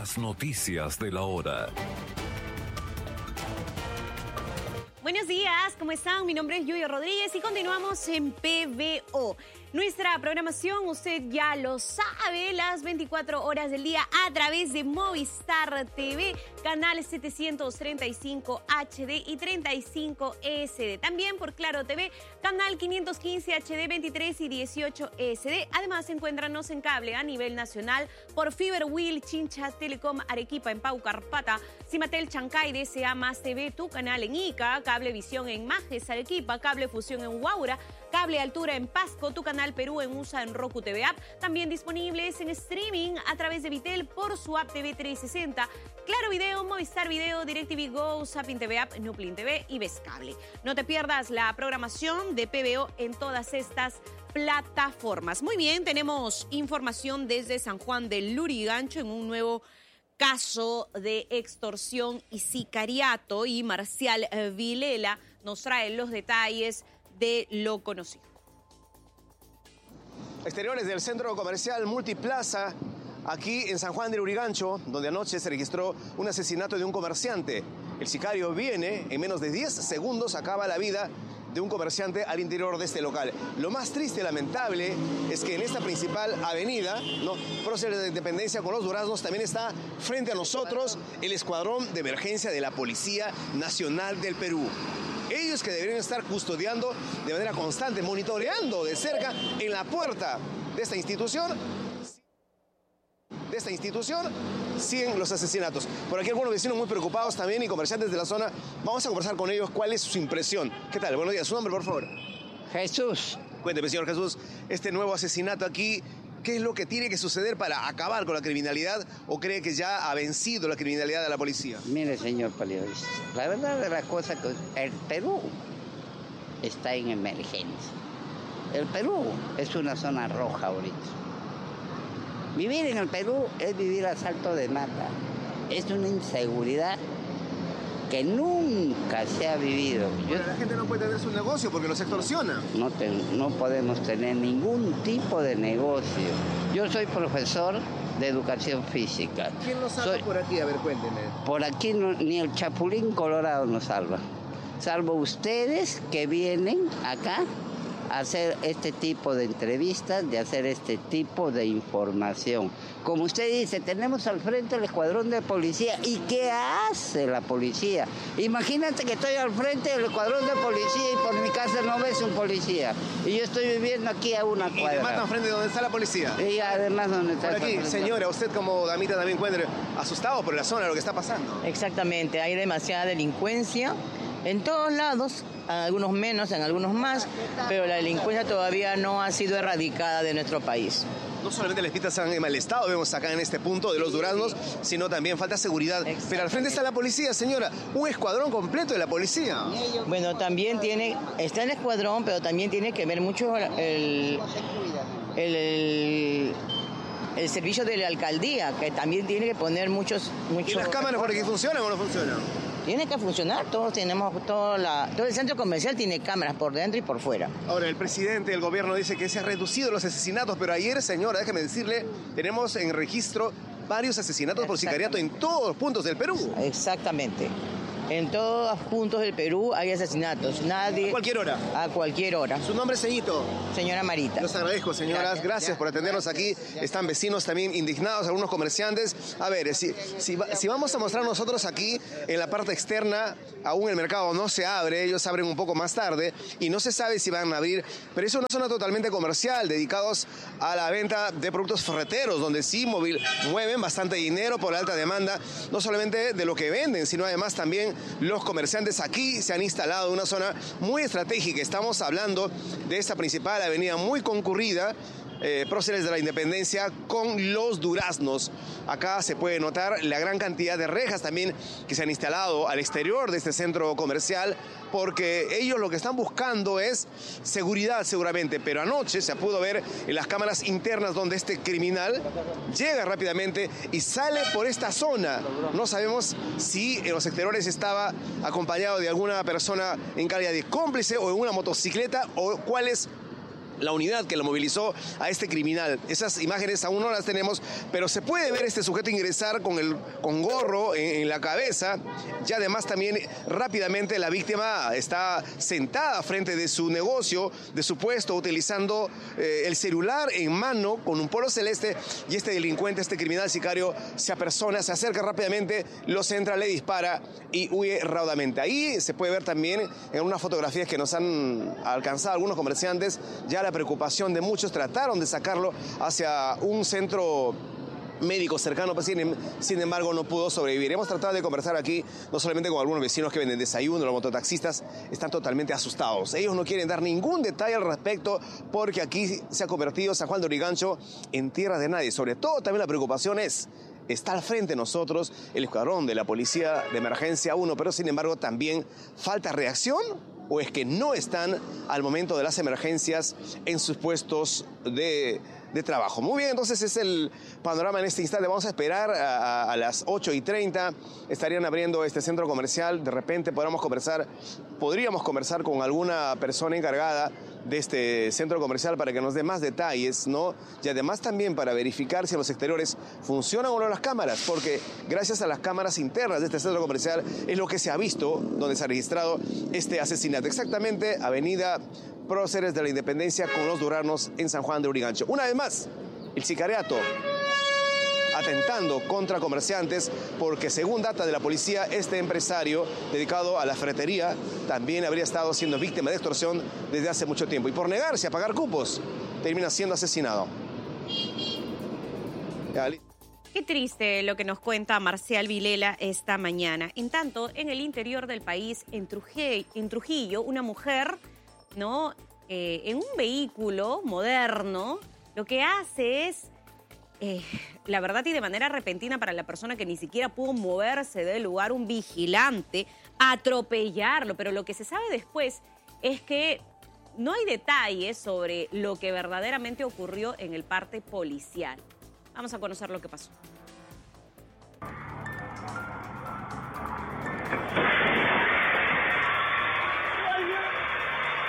Las noticias de la hora. Buenos días, ¿cómo están? Mi nombre es Yuyo Rodríguez y continuamos en PBO. Nuestra programación, usted ya lo sabe, las 24 horas del día a través de Movistar TV, canal 735 HD y 35 SD. También por Claro TV, canal 515 HD, 23 y 18 SD. Además, encuéntranos en cable a nivel nacional por Fiberwheel, Chincha Telecom, Arequipa en Pau, Carpata, Cimatel Chancay, DSA Más TV, tu canal en Ica, Cablevisión en Majes, Arequipa, Cable Fusión en Huaura, Cable Altura en Pasco, tu canal Perú en USA en Roku TV App, también disponibles en streaming a través de Vitel por su app TV 360, Claro Video, Movistar Video, DirecTV Go, Sapin TV App, Nuplin TV y Vescable. No te pierdas la programación de PBO en todas estas plataformas. Muy bien, tenemos información desde San Juan del Lurigancho en un nuevo caso de extorsión y sicariato, y Marcial Vilela nos trae los detalles de lo conocido. Exteriores del centro comercial Multiplaza, aquí en San Juan del Lurigancho, donde anoche se registró un asesinato de un comerciante. El sicario viene, en menos de 10 segundos acaba la vida de un comerciante al interior de este local. Lo más triste y lamentable es que en esta principal avenida, próceres de Independencia con los Duraznos, también está frente a nosotros el escuadrón de emergencia de la Policía Nacional del Perú. Ellos que deberían estar custodiando de manera constante, monitoreando de cerca en la puerta de esta institución, siguen los asesinatos. Por aquí algunos vecinos muy preocupados también y comerciantes de la zona. Vamos a conversar con ellos cuál es su impresión. ¿Qué tal? Buenos días. ¿Su nombre, por favor? Jesús. Cuénteme, señor Jesús, este nuevo asesinato aquí, ¿qué es lo que tiene que suceder para acabar con la criminalidad, o cree que ya ha vencido la criminalidad de la policía? Mire, señor periodista, la verdad de la cosa que el Perú está en emergencia. El Perú es una zona roja ahorita. Vivir en el Perú es vivir a salto de mata. Es una inseguridad que nunca se ha vivido. La gente no puede tener su negocio porque los extorsiona. No podemos tener ningún tipo de negocio. Yo soy profesor de educación física. ¿Quién nos salva por aquí? A ver, cuénteme. Por aquí ni el chapulín colorado nos salva. Salvo ustedes que vienen acá a hacer este tipo de entrevistas, de hacer este tipo de información. Como usted dice, tenemos al frente el escuadrón de policía. ¿Y qué hace la policía? Imagínate que estoy al frente del escuadrón de policía y por mi casa no ves un policía. Y yo estoy viviendo aquí a una cuadra. Y te matan frente de donde está la policía. Y además donde está por aquí, señora, usted como damita también encuentra asustado por la zona, lo que está pasando. Exactamente, hay demasiada delincuencia en todos lados, algunos menos, en algunos más, pero la delincuencia todavía no ha sido erradicada de nuestro país. No solamente las pistas están en mal estado, vemos acá en este punto de los Duraznos, sino también falta seguridad. Pero al frente está la policía, señora, un escuadrón completo de la policía. Bueno, también está el escuadrón, pero también tiene que ver mucho el servicio de la alcaldía, que también tiene que poner muchos. ¿Y las cámaras por aquí funcionan o no funcionan? Tiene que funcionar, todo el centro comercial tiene cámaras por dentro y por fuera. Ahora, el presidente del gobierno dice que se han reducido los asesinatos, pero ayer, señora, déjeme decirle, tenemos en registro varios asesinatos por sicariato en todos los puntos del Perú. Exactamente. En todos los puntos del Perú hay asesinatos. Nadie... ¿A cualquier hora? A cualquier hora. ¿Su nombre, señorito? Señora Marita. Los agradezco, señoras. Gracias por atendernos aquí. Están vecinos también indignados, algunos comerciantes. A ver, si vamos a mostrar nosotros aquí, en la parte externa, aún el mercado no se abre, ellos abren un poco más tarde y no se sabe si van a abrir, pero es una zona totalmente comercial, dedicados a la venta de productos ferreteros, donde sí mueven bastante dinero por la alta demanda, no solamente de lo que venden, sino además también los comerciantes aquí se han instalado en una zona muy estratégica. Estamos hablando de esta principal avenida muy concurrida, próceres de la Independencia con los Duraznos. Acá se puede notar la gran cantidad de rejas también que se han instalado al exterior de este centro comercial, porque ellos lo que están buscando es seguridad seguramente, pero anoche se pudo ver en las cámaras internas donde este criminal llega rápidamente y sale por esta zona. No sabemos si en los exteriores estaba acompañado de alguna persona en calidad de cómplice o en una motocicleta, o cuál es la unidad que lo movilizó a este criminal. Esas imágenes aún no las tenemos, pero se puede ver este sujeto ingresar con gorro en la cabeza. Y además también rápidamente la víctima está sentada frente de su negocio, de su puesto, utilizando el celular en mano con un polo celeste, y este delincuente, este criminal sicario, se apersona, se acerca rápidamente, lo centra, le dispara y huye raudamente. Ahí se puede ver también en unas fotografías que nos han alcanzado algunos comerciantes, ya la preocupación de muchos. Trataron de sacarlo hacia un centro médico cercano, pues sin embargo no pudo sobrevivir. Hemos tratado de conversar aquí no solamente con algunos vecinos que venden desayuno, los mototaxistas están totalmente asustados. Ellos no quieren dar ningún detalle al respecto porque aquí se ha convertido San Juan de Lurigancho en tierra de nadie. Sobre todo también la preocupación está al frente de nosotros el escuadrón de la Policía de Emergencia 1, pero sin embargo también falta reacción, o es que no están al momento de las emergencias en sus puestos de trabajo. Muy bien, entonces es el panorama en este instante. Vamos a esperar a las 8:30. Estarían abriendo este centro comercial. De repente podríamos conversar con alguna persona encargada de este centro comercial para que nos dé más detalles, ¿no? Y además también para verificar si en los exteriores funcionan o no las cámaras, porque gracias a las cámaras internas de este centro comercial es lo que se ha visto, donde se ha registrado este asesinato. Exactamente, avenida Próceres de la Independencia con los Duranos en San Juan de Lurigancho. Una vez más, el sicariato atentando contra comerciantes, porque según data de la policía, este empresario dedicado a la ferretería también habría estado siendo víctima de extorsión desde hace mucho tiempo, y por negarse a pagar cupos termina siendo asesinado. Qué triste lo que nos cuenta Marcial Vilela esta mañana. En tanto, en el interior del país, en Trujillo, una mujer, ¿no?, en un vehículo moderno, lo que hace es, la verdad y de manera repentina para la persona que ni siquiera pudo moverse del lugar, un vigilante, atropellarlo. Pero lo que se sabe después es que no hay detalles sobre lo que verdaderamente ocurrió en el parte policial. Vamos a conocer lo que pasó.